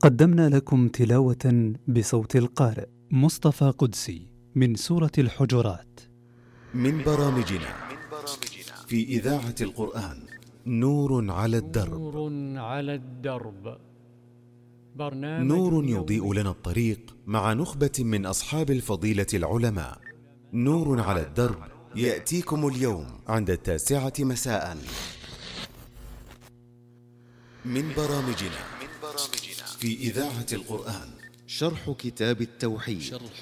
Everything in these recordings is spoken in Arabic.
قدمنا لكم تلاوة بصوت القارئ مصطفى قدسي من سورة الحجرات من برامجنا في إذاعة القرآن. نور على الدرب. نور على الدرب، برنامج نور يضيء لنا الطريق مع نخبة من أصحاب الفضيلة العلماء. نور على الدرب يأتيكم اليوم عند 9 مساء. من برامجنا في إذاعة القرآن شرح كتاب التوحيد.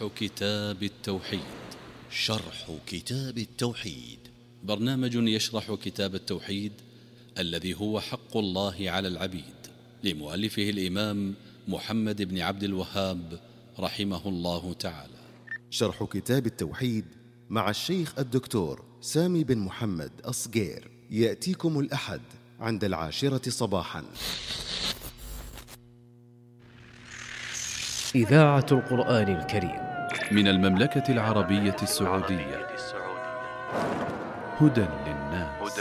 شرح كتاب التوحيد برنامج يشرح كتاب التوحيد الذي هو حق الله على العبيد، لمؤلفه الإمام محمد بن عبد الوهاب رحمه الله تعالى. شرح كتاب التوحيد مع الشيخ الدكتور سامي بن محمد أصغير يأتيكم الأحد عند 10 صباحا. إذاعة القرآن الكريم من المملكة العربية السعودية. هدى للناس.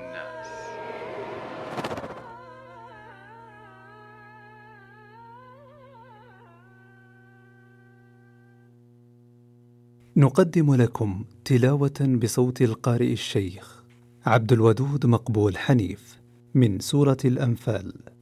نقدم لكم تلاوة بصوت القارئ الشيخ عبد الودود مقبول حنيف من سورة الأنفال.